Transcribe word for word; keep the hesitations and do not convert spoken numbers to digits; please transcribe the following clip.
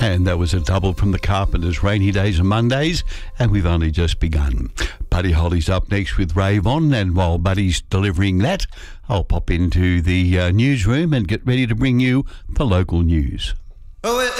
And that was a double from the Carpenters, Rainy Days and Mondays, and we've only just begun. Buddy Holly's up next with Rave On, and while Buddy's delivering that, I'll pop into the uh, newsroom and get ready to bring you the local news. Oh,